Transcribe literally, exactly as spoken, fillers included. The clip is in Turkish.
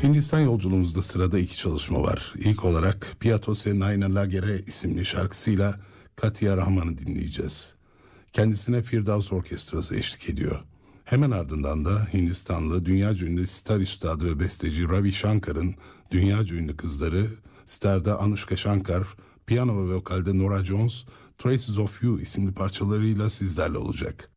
Hindistan yolculuğumuzda sırada iki çalışma var. İlk olarak Piato Se Naina Lagere isimli şarkısıyla Katya Rahman'ı dinleyeceğiz. Kendisine Firdevs Orkestrası eşlik ediyor. Hemen ardından da Hindistanlı dünyaca ünlü sitar üstadı ve besteci Ravi Shankar'ın dünyaca ünlü kızları sitarda Anushka Shankar, piyano ve vokalde Nora Jones, Traces of You isimli parçalarıyla sizlerle olacak.